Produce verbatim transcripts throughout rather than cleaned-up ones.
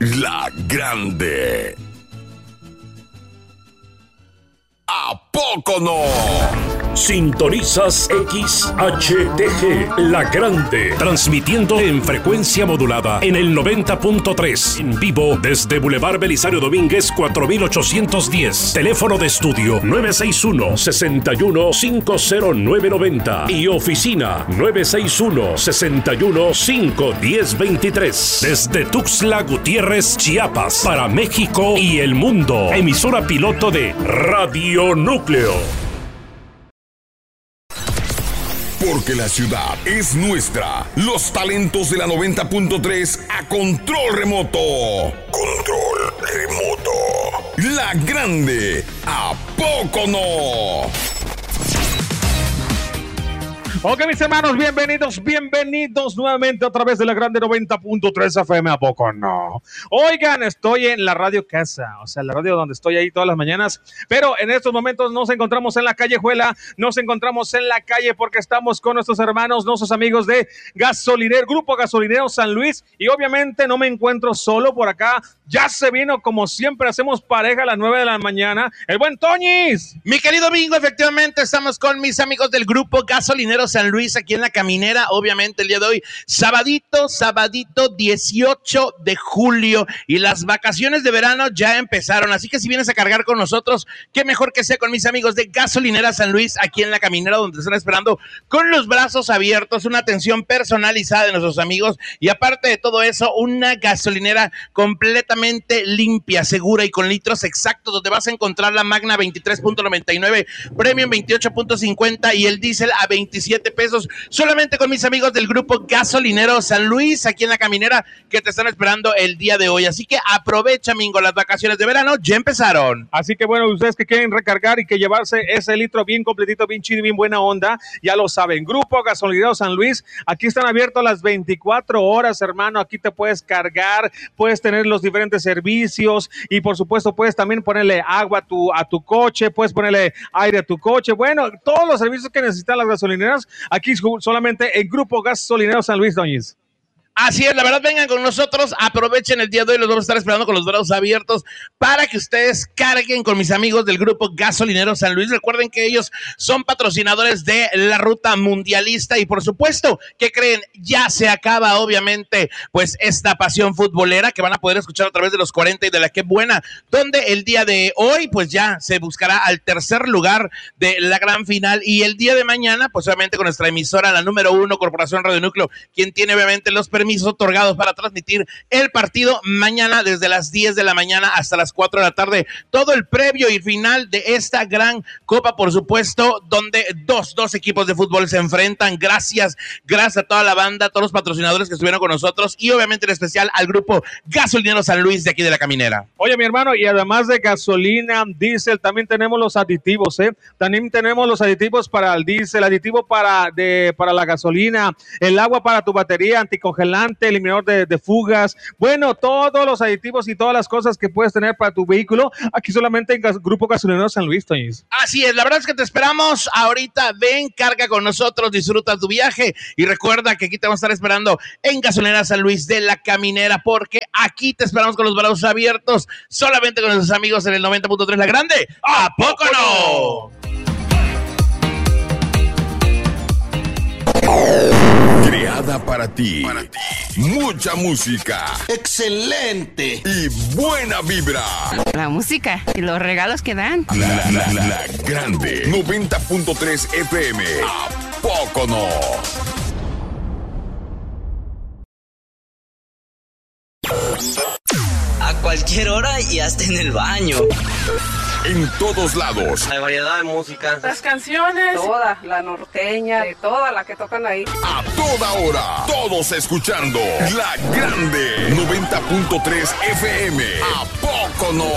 La Grande. ¿A poco no? Sintonizas X H T G, La Grande, transmitiendo en frecuencia modulada en el noventa punto tres, en vivo desde Boulevard Belisario Domínguez cuatro mil ochocientos diez, teléfono de estudio nueve seis uno, seis uno cinco cero nueve nueve cero y oficina nueve seis uno, seis uno cinco uno cero dos tres, desde Tuxtla Gutiérrez, Chiapas, para México y el mundo, emisora piloto de Radio Núcleo. Porque la ciudad es nuestra. Los talentos de la noventa punto tres a control remoto. Control remoto. La Grande. ¿A poco no? Ok, mis hermanos, bienvenidos, bienvenidos nuevamente a través de La Grande noventa punto tres F M, ¿a poco no? Oigan, estoy en la radio casa, o sea, la radio donde estoy ahí todas las mañanas, pero en estos momentos nos encontramos en la callejuela, nos encontramos en la calle porque estamos con nuestros hermanos, nuestros amigos de Gasolinero, Grupo Gasolinero San Luis, y obviamente no me encuentro solo por acá, ya se vino como siempre, hacemos pareja a las nueve de la mañana, el buen Toñis. Mi querido Bingo, efectivamente estamos con mis amigos del Grupo Gasolinero San Luis aquí en La Caminera, obviamente el día de hoy, sabadito, sabadito dieciocho de julio, y las vacaciones de verano ya empezaron, así que si vienes a cargar con nosotros, qué mejor que sea con mis amigos de Gasolinera San Luis aquí en La Caminera, donde te están esperando con los brazos abiertos, una atención personalizada de nuestros amigos, y aparte de todo eso, una gasolinera completamente limpia, segura y con litros exactos, donde vas a encontrar la Magna veintitrés punto noventa y nueve, Premium veintiocho punto cincuenta y el diésel a veintisiete pesos, solamente con mis amigos del Grupo Gasolinero San Luis, aquí en La Caminera, que te están esperando el día de hoy. Así que aprovecha, Mingo, las vacaciones de verano ya empezaron. Así que bueno, ustedes que quieren recargar y que llevarse ese litro bien completito, bien chido y bien buena onda, ya lo saben, Grupo Gasolinero San Luis, aquí están abiertos las veinticuatro horas, hermano, aquí te puedes cargar, puedes tener los diferentes servicios y por supuesto puedes también ponerle agua a tu, a tu coche, puedes ponerle aire a tu coche, bueno, todos los servicios que necesitan las gasolineras, aquí solamente el Grupo Gasolinero San Luis, Doñiz. Así es, la verdad, vengan con nosotros, aprovechen el día de hoy, los vamos a estar esperando con los brazos abiertos para que ustedes carguen con mis amigos del Grupo Gasolinero San Luis. Recuerden que ellos son patrocinadores de la ruta mundialista y por supuesto, ¿qué creen? Ya se acaba obviamente pues esta pasión futbolera que van a poder escuchar a través de los cuarenta y de la Qué Buena, donde el día de hoy pues ya se buscará al tercer lugar de la gran final y el día de mañana pues obviamente con nuestra emisora, la número uno, Corporación Radio Núcleo, quien tiene obviamente los permisos permisos otorgados para transmitir el partido mañana desde las diez de la mañana hasta las cuatro de la tarde. Todo el previo y final de esta gran copa, por supuesto, donde dos, dos equipos de fútbol se enfrentan. Gracias, gracias a toda la banda, a todos los patrocinadores que estuvieron con nosotros y obviamente en especial al Grupo Gasolinero San Luis de aquí de La Caminera. Oye, mi hermano, y además de gasolina, diésel, también tenemos los aditivos, ¿eh? También tenemos los aditivos para el diésel, aditivo para, de, para la gasolina, el agua para tu batería, anticongelante, eliminador de, de fugas, bueno, todos los aditivos y todas las cosas que puedes tener para tu vehículo, aquí solamente en Gas, Grupo Gasolinero San Luis, Toñis. Así es, la verdad es que te esperamos ahorita, ven, carga con nosotros, disfruta tu viaje y recuerda que aquí te vamos a estar esperando en Gasolinera San Luis de La Caminera, porque aquí te esperamos con los brazos abiertos, solamente con nuestros amigos en el noventa punto tres La Grande. ¿A poco no? Creada para ti. para ti. Mucha música. ¡Excelente! Y buena vibra. La música y los regalos que dan. La, la, la, la Grande noventa punto tres F M. ¿A poco no? A cualquier hora y hasta en el baño. En todos lados. Hay variedad de música. Las canciones. Toda, la norteña, de toda la que tocan ahí. A toda hora. Todos escuchando. La Grande noventa punto tres F M. ¿A poco no?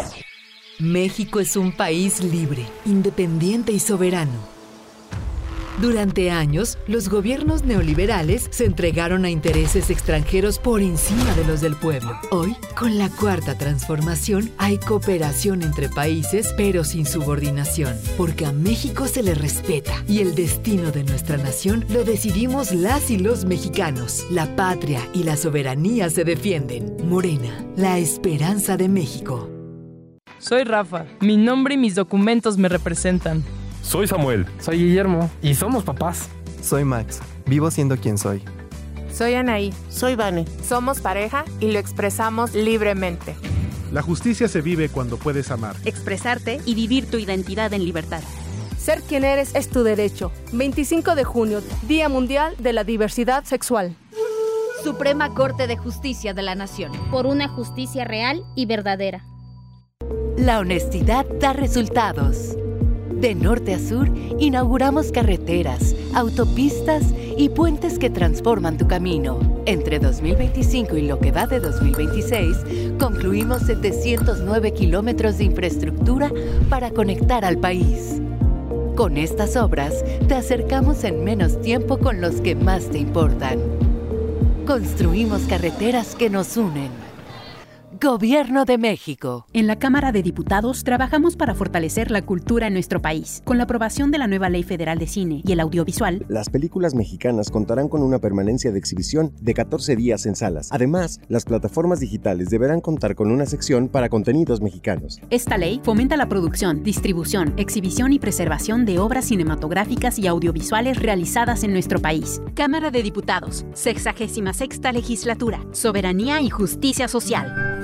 México es un país libre, independiente y soberano. Durante años, los gobiernos neoliberales se entregaron a intereses extranjeros por encima de los del pueblo. Hoy, con la cuarta transformación, hay cooperación entre países, pero sin subordinación, porque a México se le respeta y el destino de nuestra nación lo decidimos las y los mexicanos. La patria y la soberanía se defienden. Morena, la esperanza de México. Soy Rafa. Mi nombre y mis documentos me representan. Soy Samuel. Soy Guillermo. Y somos papás. Soy Max. Vivo siendo quien soy. Soy Anaí. Soy Vane. Somos pareja y lo expresamos libremente. La justicia se vive cuando puedes amar, expresarte y vivir tu identidad en libertad. Ser quien eres es tu derecho. veinticinco de junio, Día Mundial de la Diversidad Sexual. Suprema Corte de Justicia de la Nación. Por una justicia real y verdadera. La honestidad da resultados. De norte a sur, inauguramos carreteras, autopistas y puentes que transforman tu camino. Entre dos mil veinticinco y lo que va de dos mil veintiséis, concluimos setecientos nueve kilómetros de infraestructura para conectar al país. Con estas obras, te acercamos en menos tiempo con los que más te importan. Construimos carreteras que nos unen. Gobierno de México. En la Cámara de Diputados trabajamos para fortalecer la cultura en nuestro país. Con la aprobación de la nueva Ley Federal de Cine y el Audiovisual, las películas mexicanas contarán con una permanencia de exhibición de catorce días en salas. Además, las plataformas digitales deberán contar con una sección para contenidos mexicanos. Esta ley fomenta la producción, distribución, exhibición y preservación de obras cinematográficas y audiovisuales realizadas en nuestro país. Cámara de Diputados, sexagésima sexta Legislatura, Soberanía y Justicia Social.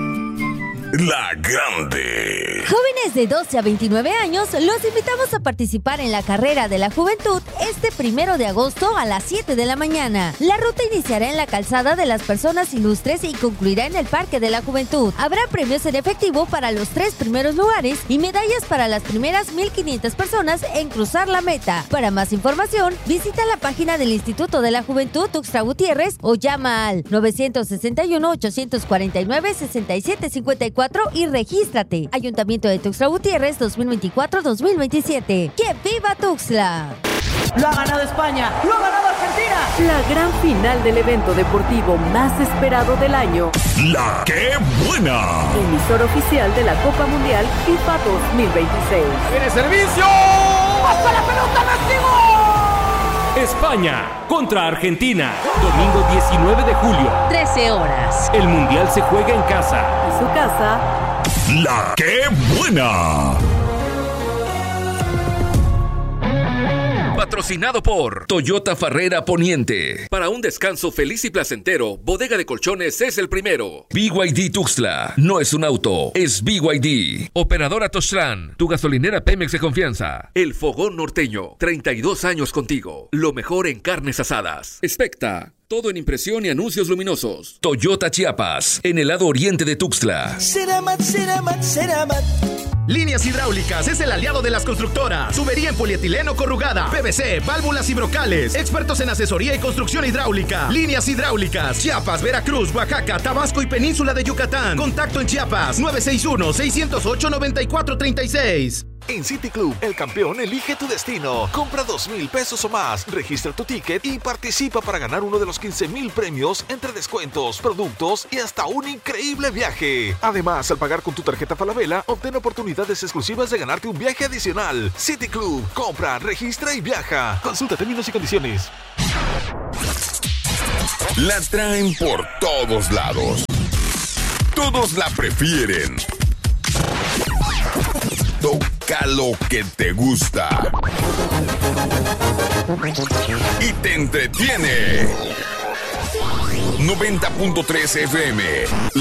La Grande. Jóvenes de doce a veintinueve años, los invitamos a participar en la Carrera de la Juventud este primero de agosto a las siete de la mañana. La ruta iniciará en la Calzada de las Personas Ilustres y concluirá en el Parque de la Juventud. Habrá premios en efectivo para los tres primeros lugares y medallas para las primeras mil quinientas personas en cruzar la meta. Para más información, visita la página del Instituto de la Juventud Tuxtla Gutiérrez o llama al nueve seis uno, ocho cuatro nueve, seis siete cinco cuatro y regístrate. Ayuntamiento de Tuxtla Gutiérrez dos mil veinticuatro a dos mil veintisiete. ¡Que viva Tuxtla! ¡Lo ha ganado España! ¡Lo ha ganado Argentina! La gran final del evento deportivo más esperado del año. ¡La Qué Buena! Emisor oficial de la Copa Mundial FIFA dos mil veintiséis. ¡Viene servicio! ¡Hasta la pelota, México! España contra Argentina. Domingo diecinueve de julio. trece horas. El Mundial se juega en casa. Y su casa. ¡La Qué Buena! Patrocinado por Toyota Farrera Poniente. Para un descanso feliz y placentero, Bodega de Colchones es el primero. B Y D Tuxtla. No es un auto, es B Y D. Operadora Toztlán. Tu gasolinera Pemex de confianza. El Fogón Norteño. treinta y dos años contigo. Lo mejor en carnes asadas. Expecta. Todo en impresión y anuncios luminosos. Toyota Chiapas, en el lado oriente de Tuxtla. Ceramat, Ceramat, Ceramat. Líneas Hidráulicas es el aliado de las constructoras. Tubería en polietileno corrugada, P V C, válvulas y brocales. Expertos en asesoría y construcción hidráulica. Líneas Hidráulicas, Chiapas, Veracruz, Oaxaca, Tabasco y Península de Yucatán. Contacto en Chiapas, nueve seis uno, seis cero ocho, nueve cuatro tres seis. En City Club, el campeón elige tu destino. Compra dos mil pesos o más, registra tu ticket y participa para ganar uno de los quince mil premios entre descuentos, productos y hasta un increíble viaje. Además, al pagar con tu tarjeta Falabella, obtén oportunidades exclusivas de ganarte un viaje adicional. City Club, compra, registra y viaja. Consulta términos y condiciones. La traen por todos lados. Todos la prefieren. Toca lo que te gusta y te entretiene. noventa punto tres F M